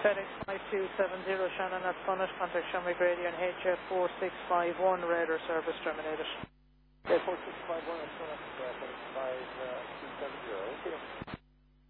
FedEx 5270 Shannon at Funnet, contact Shamrock Radio and HF 4651, radar service terminated. Okay, 4651 at Funnet, FedEx 5270, okay.